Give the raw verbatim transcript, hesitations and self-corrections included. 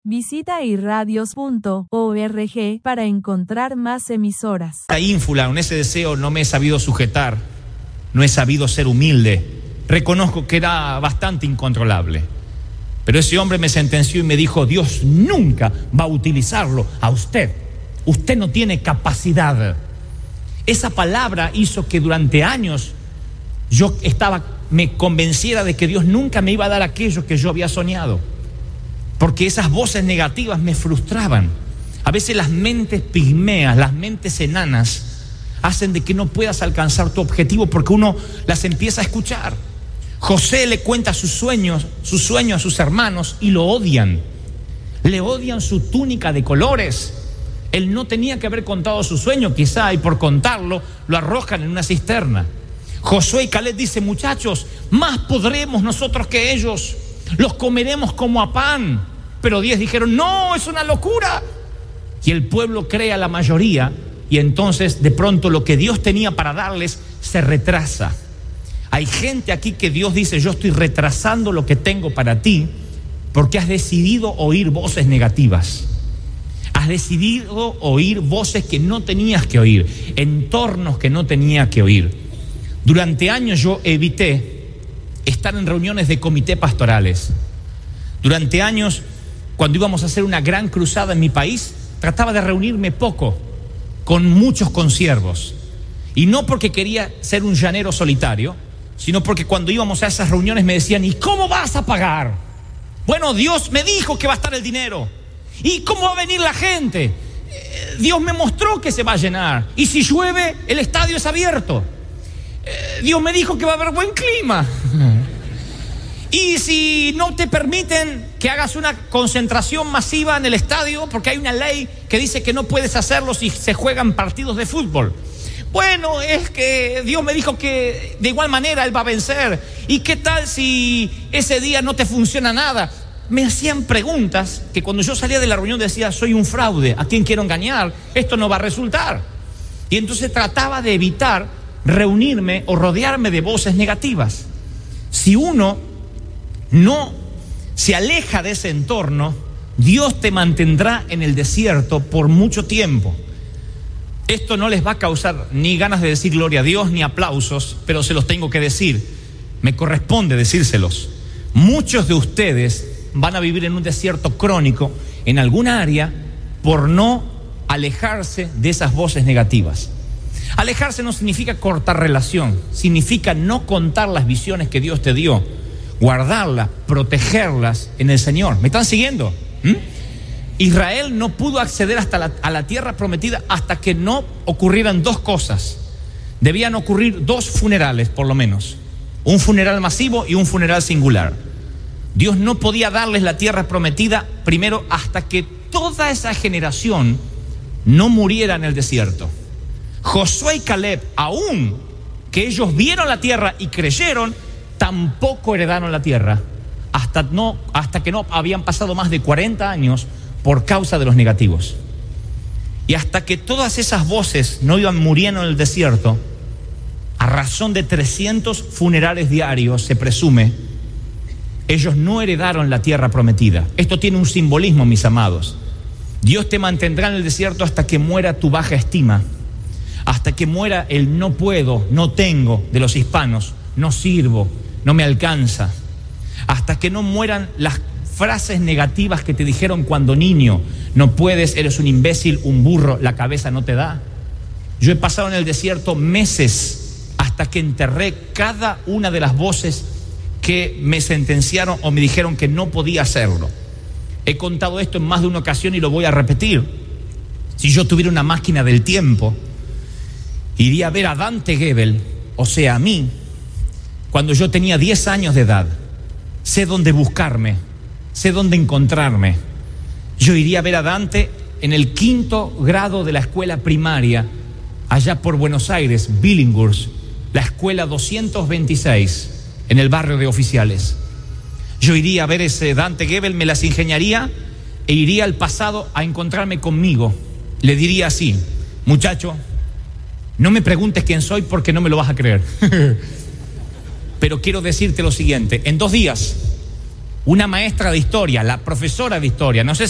Visita irradios punto org para encontrar más emisoras. La ínfula, en ese deseo no me he sabido sujetar, no he sabido ser humilde. Reconozco que era bastante incontrolable. Pero ese hombre me sentenció y me dijo: Dios nunca va a utilizarlo a usted. Usted no tiene capacidad. Esa palabra hizo que durante años yo estaba, me convenciera de que Dios nunca me iba a dar aquello que yo había soñado. Porque esas voces negativas me frustraban. A veces las mentes pigmeas, las mentes enanas, hacen de que no puedas alcanzar tu objetivo porque uno las empieza a escuchar. José le cuenta sus sueños, sus sueños a sus hermanos y lo odian. Le odian su túnica de colores. Él no tenía que haber contado su sueño, quizá, y por contarlo lo arrojan en una cisterna. Josué y Caleb dicen: muchachos, más podremos nosotros que ellos, los comeremos como a pan. Pero diez dijeron: no, es una locura. Y el pueblo cree a la mayoría, y entonces de pronto lo que Dios tenía para darles se retrasa. Hay gente aquí que Dios dice: yo estoy retrasando lo que tengo para ti porque has decidido oír voces negativas. Has decidido oír voces que no tenías que oír, entornos que no tenías que oír. Durante años yo evité estar en reuniones de comité pastorales. Durante años, cuando íbamos a hacer una gran cruzada en mi país, trataba de reunirme poco con muchos consiervos. Y no porque quería ser un llanero solitario, sino porque cuando íbamos a esas reuniones me decían: ¿y cómo vas a pagar? Bueno, Dios me dijo que va a estar el dinero. ¿Y cómo va a venir la gente? Eh, Dios me mostró que se va a llenar. Y si llueve, el estadio es abierto. Eh, Dios me dijo que va a haber buen clima. Y si no te permiten que hagas una concentración masiva en el estadio, porque hay una ley que dice que no puedes hacerlo si se juegan partidos de fútbol. Bueno, es que Dios me dijo que de igual manera Él va a vencer. ¿Y qué tal si ese día no te funciona nada? Me hacían preguntas que cuando yo salía de la reunión decía: soy un fraude, ¿a quién quiero engañar? Esto no va a resultar. Y entonces trataba de evitar reunirme o rodearme de voces negativas. Si uno no se aleja de ese entorno, Dios te mantendrá en el desierto por mucho tiempo. Esto no les va a causar ni ganas de decir gloria a Dios ni aplausos, pero se los tengo que decir. Me corresponde decírselos. Muchos de ustedes van a vivir en un desierto crónico en alguna área por no alejarse de esas voces negativas. Alejarse no significa cortar relación, significa no contar las visiones que Dios te dio, guardarlas, protegerlas en el Señor. ¿Me están siguiendo? ¿Mm? Israel no pudo acceder hasta la, a la tierra prometida hasta que no ocurrieran dos cosas. Debían ocurrir dos funerales, por lo menos. Un funeral masivo y un funeral singular. Dios no podía darles la tierra prometida primero hasta que toda esa generación no muriera en el desierto. Josué y Caleb, aún que ellos vieron la tierra y creyeron, tampoco heredaron la tierra hasta, no, hasta que no habían pasado más de cuarenta años por causa de los negativos. Y hasta que todas esas voces no iban muriendo en el desierto, a razón de trescientos funerales diarios, se presume, ellos no heredaron la tierra prometida. Esto tiene un simbolismo, mis amados. Dios te mantendrá en el desierto hasta que muera tu baja estima, hasta que muera el no puedo, no tengo de los hispanos, no sirvo, no me alcanza, hasta que no mueran las frases negativas que te dijeron cuando niño: no puedes, eres un imbécil, un burro, la cabeza no te da. Yo he pasado en el desierto meses hasta que enterré cada una de las voces que me sentenciaron o me dijeron que no podía hacerlo. He contado esto en más de una ocasión y lo voy a repetir. Si yo tuviera una máquina del tiempo, iría a ver a Dante Gebel, o sea, a mí, cuando yo tenía diez años de edad. Sé dónde buscarme, sé dónde encontrarme. Yo iría a ver a Dante en el quinto grado de la escuela primaria, allá por Buenos Aires, Billinghurst, la escuela doscientos veintiséis, en el barrio de Oficiales. Yo iría a ver ese Dante Gebel, me las ingeniaría e iría al pasado a encontrarme conmigo. Le diría así: muchacho, no me preguntes quién soy porque no me lo vas a creer. Pero quiero decirte lo siguiente: en dos días, una maestra de historia, la profesora de historia, no sé